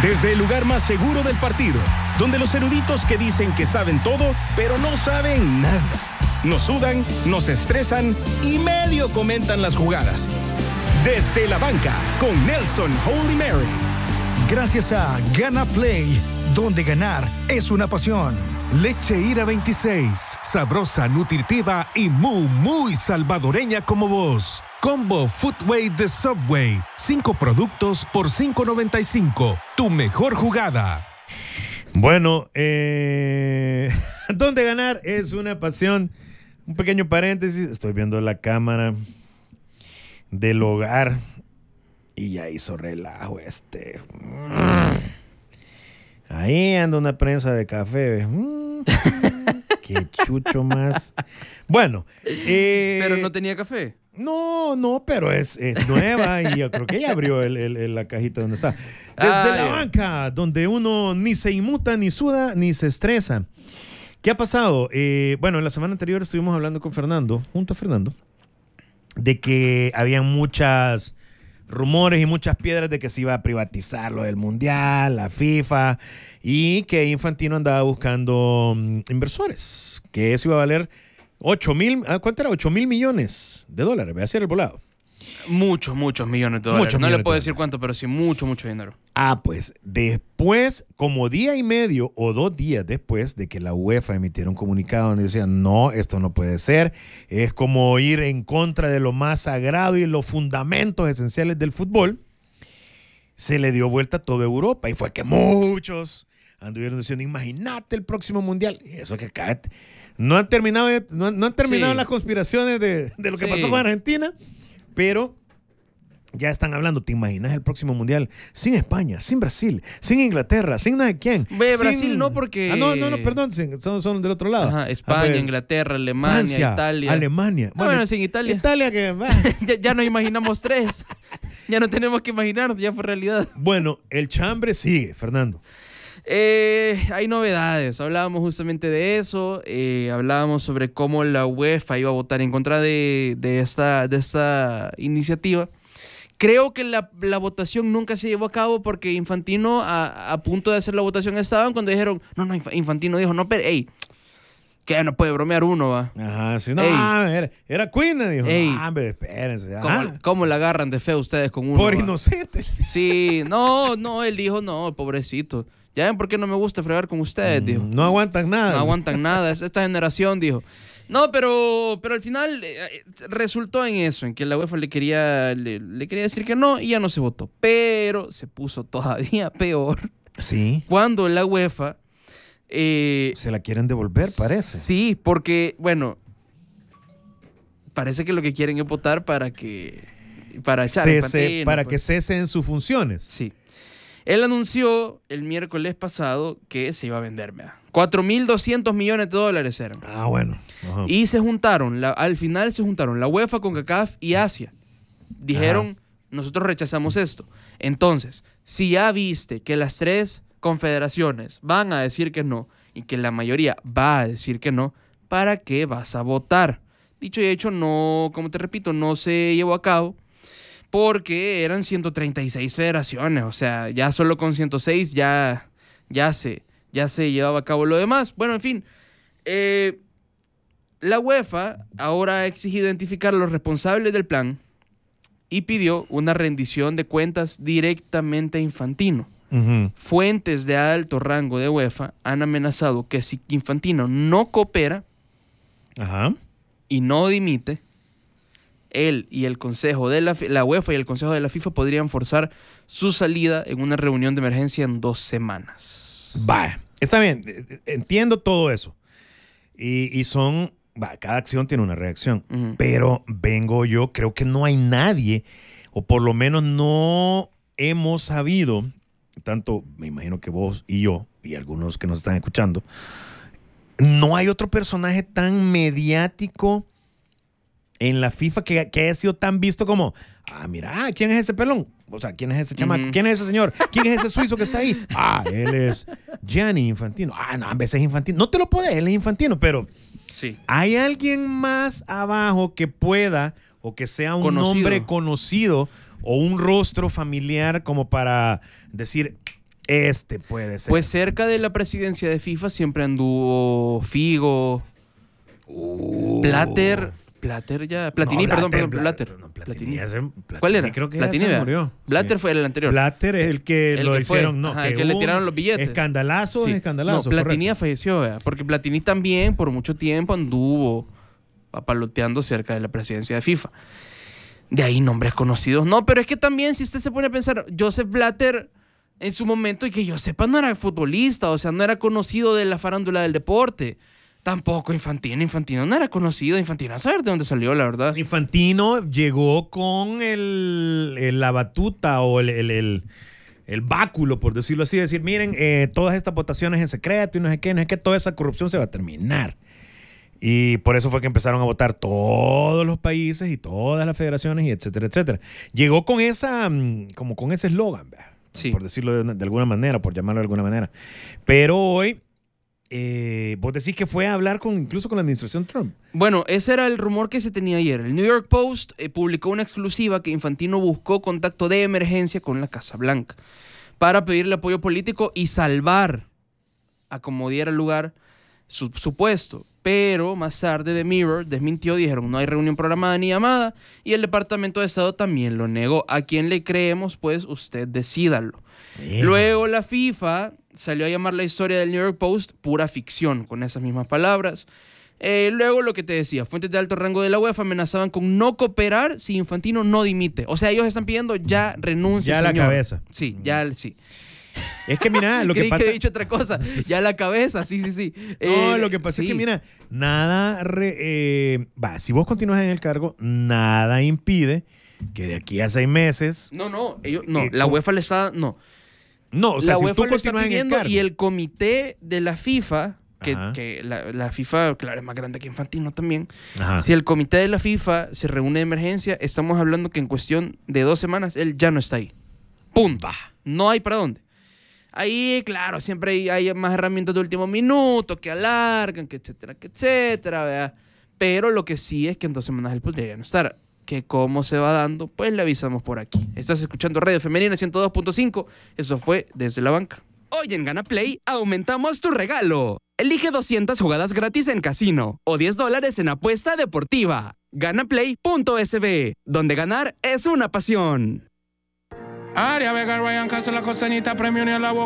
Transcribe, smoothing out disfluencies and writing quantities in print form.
Desde el lugar más seguro del partido, donde los eruditos que dicen que saben todo, pero no saben nada. Nos sudan, nos estresan y medio comentan las jugadas. Desde la banca, con Nelson Holy Mary. Gracias a Gana Play, donde ganar es una pasión. Leche Ira 26, sabrosa, nutritiva y muy salvadoreña como vos. Combo Footway de Subway, 5 productos por $5.95. Tu mejor jugada. Bueno, ¿dónde ganar es una pasión? Un pequeño paréntesis, estoy viendo la cámara del hogar y ya hizo relajo Ahí anda una prensa de café. Qué chucho más. Bueno. ¿Pero no tenía café? No, pero es nueva y yo creo que ella abrió la cajita donde está. Desde la banca, donde uno ni se inmuta, ni suda, ni se estresa. ¿Qué ha pasado? Bueno, en la semana anterior estuvimos hablando con Fernando, junto a Fernando, de que habían muchas rumores y muchas piedras de que se iba a privatizar lo del Mundial, la FIFA, y que Infantino andaba buscando inversores, que eso iba a valer ¿cuánto era? $8,000 millones. Voy a hacer el volado. Muchos millones de dólares. No le puedo decir cuánto, pero sí mucho dinero. Pues después, como día y medio o 2 días después de que la UEFA emitiera un comunicado donde decían, no, esto no puede ser, es como ir en contra de lo más sagrado y los fundamentos esenciales del fútbol, se le dio vuelta a toda Europa y fue que muchos anduvieron diciendo, imagínate el próximo Mundial. Y eso que acá no han terminado, sí, las conspiraciones de lo que pasó con Argentina, pero ya están hablando. ¿Te imaginas el próximo Mundial sin España, sin Brasil, sin Inglaterra, sin nada de quién? Brasil no, porque... no, perdón, son del otro lado. Ajá, España, Inglaterra, Alemania, Francia, Italia. Alemania. Bueno, sin Italia. Italia que... ya nos imaginamos 3. Ya no tenemos que imaginar, ya fue realidad. Bueno, el chambre sigue, Fernando. Hay novedades. Hablábamos justamente de eso. Hablábamos sobre cómo la UEFA iba a votar en contra de esta iniciativa. Creo que la votación nunca se llevó a cabo porque Infantino, a punto de hacer la votación, estaban cuando dijeron, no, Infantino dijo, no, pero, que no puede bromear uno, va. Ajá, sí, no, era Queen, dijo. Hombre, espérense. ¿Cómo la agarran de feo ustedes con uno? Por inocente. Sí, no, él dijo, no, pobrecito. ¿Ya ven por qué no me gusta fregar con ustedes? Dijo. No aguantan nada. No aguantan nada. Esta generación, dijo. No, pero al final resultó en eso, en que la UEFA le quería decir que no y ya no se votó. Pero se puso todavía peor. Sí. Cuando la UEFA... se la quieren devolver, parece. Sí, porque, bueno, parece que lo que quieren es votar para echar Infantino, para que cese en sus funciones. Sí. Él anunció el miércoles pasado que se iba a vender, $4,200 millones eran. Bueno. Ajá. Y se juntaron, al final se juntaron la UEFA, CONCACAF y Asia. Dijeron, nosotros rechazamos esto. Entonces, si ya viste que las 3 confederaciones van a decir que no y que la mayoría va a decir que no, ¿para qué vas a votar? Dicho y hecho, no, como te repito, no se llevó a cabo. Porque eran 136 federaciones, o sea, ya solo con 106 ya se llevaba a cabo lo demás. Bueno, en fin, la UEFA ahora ha exigido identificar a los responsables del plan y pidió una rendición de cuentas directamente a Infantino. Uh-huh. Fuentes de alto rango de UEFA han amenazado que si Infantino no coopera y no dimite, él y el Consejo de la UEFA y el Consejo de la FIFA podrían forzar su salida en una reunión de emergencia en 2 semanas. Está bien, entiendo todo eso. Y cada acción tiene una reacción. Uh-huh. Pero creo que no hay nadie, o por lo menos no hemos sabido, tanto me imagino que vos y yo, y algunos que nos están escuchando, no hay otro personaje tan mediático en la FIFA que haya sido tan visto como, mira, ¿quién es ese pelón? O sea, ¿quién es ese chamaco? ¿Quién es ese señor? ¿Quién es ese suizo que está ahí? Él es Gianni Infantino. No, a veces es Infantino. No te lo puede, él es Infantino, pero sí, ¿hay alguien más abajo que pueda o que sea un nombre conocido o un rostro familiar como para decir, puede ser. Pues cerca de la presidencia de FIFA siempre anduvo Figo, Platini, Blatter. No, Platini. Platini. ¿Cuál era? Creo que Platini, ya se ¿verdad? murió. Blatter Sí. fue el anterior. Blatter es el que El lo que fue. hicieron, Ajá, el que que le hubo tiraron los billetes. Escandalazo. Platini correcto. ya falleció, ¿verdad? Porque Platini también por mucho tiempo anduvo papaloteando cerca de la presidencia de FIFA. De ahí nombres conocidos. No, pero es que también si usted se pone a pensar, Joseph Blatter en su momento, y que yo sepa, no era futbolista, o sea, no era conocido de la farándula del deporte. Tampoco Infantino no era conocido. Infantino, a saber de dónde salió, la verdad. Infantino llegó con la batuta o el báculo, por decirlo así, decir, miren, todas estas votaciones en secreto y no sé qué, toda esa corrupción se va a terminar. Y por eso fue que empezaron a votar todos los países y todas las federaciones y etcétera, etcétera. Llegó con como con ese eslogan, Sí. por decirlo de alguna manera, por llamarlo de alguna manera. Pero hoy, vos decís que fue a hablar incluso con la administración Trump. Bueno, ese era el rumor que se tenía ayer. El New York Post publicó una exclusiva que Infantino buscó contacto de emergencia con la Casa Blanca para pedirle apoyo político y salvar a como diera lugar su puesto. Pero más tarde The Mirror desmintió, dijeron no hay reunión programada ni llamada, y el Departamento de Estado también lo negó. ¿A quién le creemos? Pues usted decídalo. Luego la FIFA salió a llamar la historia del New York Post pura ficción, con esas mismas palabras. Luego lo que te decía, fuentes de alto rango de la UEFA amenazaban con no cooperar si Infantino no dimite. O sea, ellos están pidiendo ya renuncia, Ya señor. la cabeza. Sí, sí. Es que mira, lo que Creí pasa... que he dicho otra cosa. Ya la cabeza, sí. No, lo que pasa es que, mira, si vos continúas en el cargo, nada impide que de aquí a 6 meses... La UEFA le está... No, o sea, la si UEFA tú le está continúas en el pidiendo cargo... y el comité de la FIFA, Ajá. que la FIFA, claro, es más grande que Infantino también. Ajá. Si el comité de la FIFA se reúne de emergencia, estamos hablando que en cuestión de 2 semanas él ya no está ahí. ¡Pum! No hay para dónde. Ahí, claro, siempre hay más herramientas de último minuto que alargan, que etcétera, ¿verdad? Pero lo que sí es que en 2 semanas él podría ya no estar. Que cómo se va dando, pues le avisamos por aquí. Estás escuchando Radio Femenina 102.5. Eso fue Desde la Banca. Hoy en Gana Play aumentamos tu regalo. Elige 200 jugadas gratis en casino o $10 en apuesta deportiva. Ganaplay.sb, donde ganar es una pasión. Aria Vega, Ryan Castro, la costeñita, premio ni a la boca.